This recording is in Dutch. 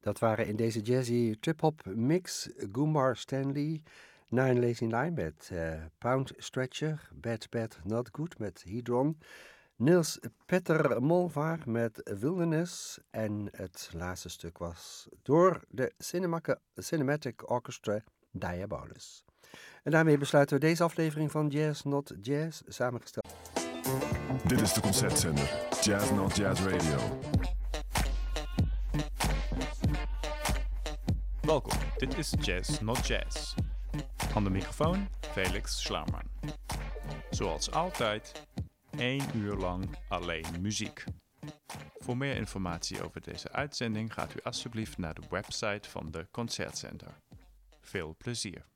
Dat waren in deze jazzy trip-hop mix Goombar Stanley, Nine Lazy Nine met Pound Stretcher, Bad Bad Not Good met Hedron, Niels Petter Molvaar met Wilderness en het laatste stuk was door de Cinematic Orchestra Diabolus. En daarmee besluiten we deze aflevering van Jazz Not Jazz, samengesteld. Dit is de concertzender Jazz Not Jazz Radio. Welkom, dit is Jazz Not Jazz. Aan de microfoon Felix Schlaumann. Zoals altijd, 1 uur lang alleen muziek. Voor meer informatie over deze uitzending gaat u alsjeblieft naar de website van de Concertcenter. Veel plezier.